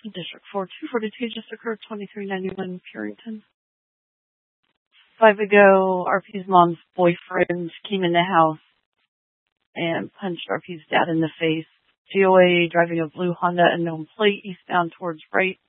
District 4, 242 just occurred, 2391 Purington. 5 ago, RP's mom's boyfriend came in the house and punched RP's dad in the face. GOA driving a blue Honda unknown plate eastbound towards right